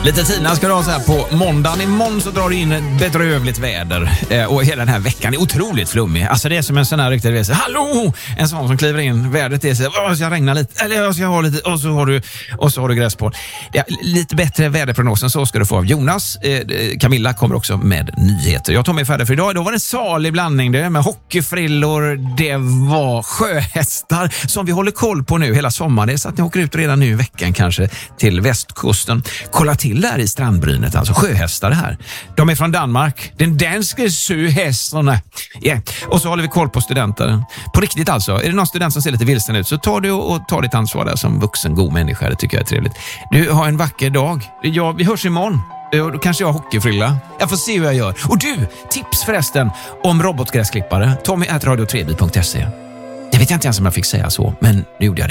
Lite Tina ska du ha så här på måndagen. Imorgon så drar det in ett bedrövligt väder. Och hela den här veckan är otroligt flummig. Alltså det är som en sån här riktig resa. Hallå! En sån som kliver in. Vädret är så här, jag ska regna lite. Eller jag ska ha lite. Och så har du gräs på. Ja, lite bättre väderprognosen så ska du få av Jonas. Camilla kommer också med nyheter. Jag tar mig färdig för idag. Då var det en salig blandning det med hockeyfrillor. Det var sjöhästar som vi håller koll på nu hela sommaren. Det är så att ni åker ut redan nu i veckan kanske till västkusten. Kolla till där i strandbrynet, alltså sjöhästar här. De är från Danmark. Den danska sjöhästarna. Yeah. Och så håller vi koll på studenter. På riktigt alltså. Är det någon student som ser lite vilsen ut så tar du och tar ditt ansvar där som vuxen god människa. Det tycker jag är trevligt. Du har en vacker dag. Ja, vi hörs imorgon. Då kanske jag har hockeyfrilla. Jag får se hur jag gör. Och du, tips förresten om robotgräsklippare. Tommy@radio3.se. Det vet jag inte ens om jag fick säga så, men nu gjorde jag det.